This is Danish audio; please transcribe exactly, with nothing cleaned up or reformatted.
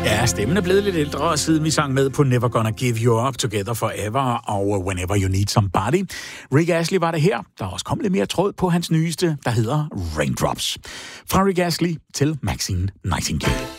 Ja, stemmen er blevet lidt ældre, siden vi sang med på Never Gonna Give You Up, Together Forever og Whenever You Need Somebody. Rick Astley var det her. Der er også kommet lidt mere tråd på hans nyeste, der hedder Raindrops. Fra Rick Astley til Maxine Nightingale.